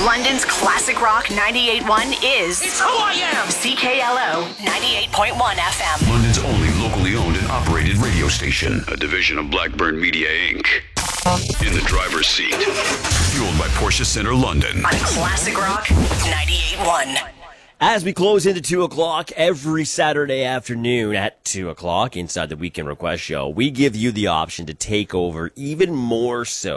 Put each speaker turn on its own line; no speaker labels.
London's classic rock 98.1 is...
It's who I am!
CKLO 98.1 FM.
London's only locally owned and operated radio station. A division of Blackburn Media, Inc. In the driver's seat. Fueled by Porsche Center London.
On Classic Rock 98.1.
As we close into 2 o'clock every Saturday afternoon at 2 o'clock inside the Weekend Request Show, we give you the option to take over even more so